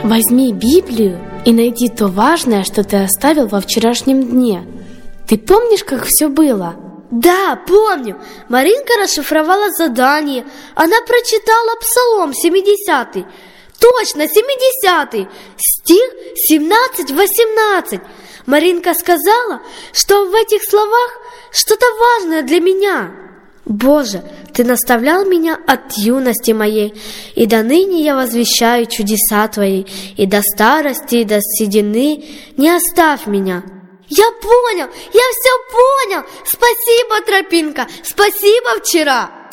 Возьми Библию и найди то важное, что ты оставил во вчерашнем дне. Ты помнишь, как все было? Да, помню. Маринка расшифровала задание. Она прочитала Псалом 70. Точно, 70. Стих 17-18. Маринка сказала, что в этих словах что-то важное для меня. Боже, Ты наставлял меня от юности моей, и до ныне я возвещаю чудеса Твои, и до старости, и до седины не оставь меня. Я понял, я все понял. Спасибо, Тропинка, спасибо вчера.